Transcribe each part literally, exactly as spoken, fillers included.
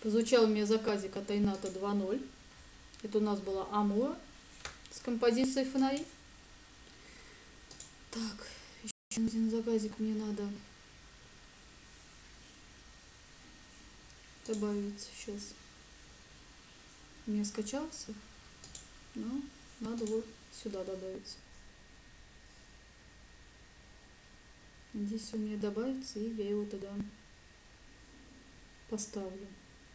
Прозвучал у меня заказик от Айната два ноль. Это у нас была Амура с композицией фонари. Так, еще один заказик мне надо добавить сейчас. У меня скачался, но надо вот сюда добавить. Здесь у меня добавится, и я его тогда поставлю.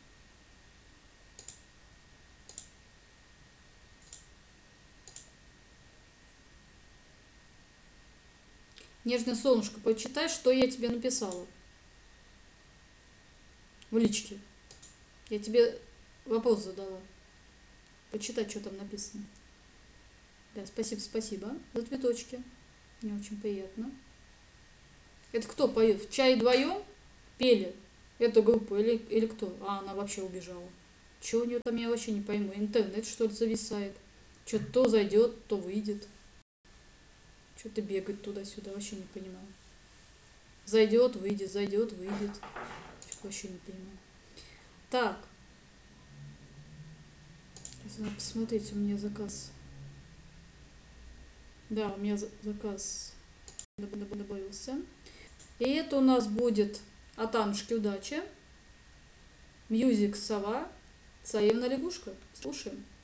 Нежное солнышко, почитай, что я тебе написала в личке. Я тебе вопрос задала. Почитай, что там написано. Да, спасибо, спасибо за цветочки. Мне очень приятно. Это кто поет? В чай вдвоем пели эту группу или, или кто? А она вообще убежала. Чего у нее там, я вообще не пойму. Интернет, что ли, зависает? Что-то то зайдет, то выйдет. Что-то бегает туда-сюда, вообще не понимаю. Зайдет, выйдет, зайдет, выйдет. Что-то вообще не понимаю. Так. Сейчас надо посмотреть, у меня заказ. Да, у меня заказ добавился. И это у нас будет от Анушки удачи. Мьюзик Сова. Царевна лягушка. Слушаем.